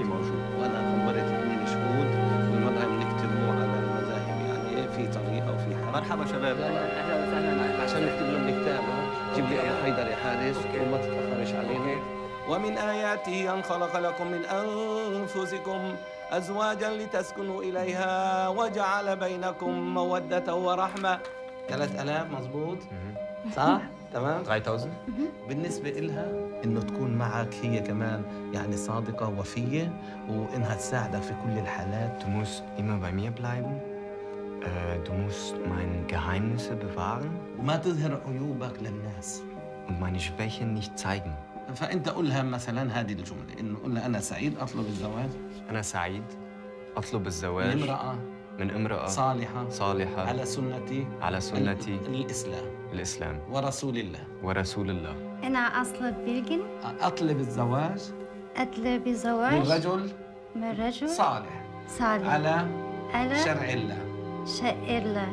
شيء موجود. وانا خبرت اثنين شهود والمرأة بنكتبوا على المذاهب، يعني في طريقة وفي حل. مرحبا شباب. اهلا وسهلا. عشان نكتب لهم الكتاب جيب لي ابو حيدر يا حارس وما تتاخرش علينا. ومن آياته أن خلق لكم من أنفسكم أزواجا لتسكنوا إليها وجعل بينكم مودة ورحمة. 3000 مظبوط؟ صح؟ تمام؟ 3000. بالنسبة إلها إنه تكون معك هي كمان يعني صادقة وفية وإنها تساعدك في كل الحالات. Du musst immer bei mir bleiben. Du musst meine Geheimnisse bewahren. وما تظهر عيوبك للناس. Und meine Schwächen nicht zeigen. فأنت قولها مثلاً هذه الجملة إنه قل أنا سعيد أطلب الزواج. أنا سعيد أطلب الزواج من امرأة صالحة على سنة الإسلام ورسول الله. أنا أطلب بلجن. أطلب الزواج من رجل صالح على شرع الله.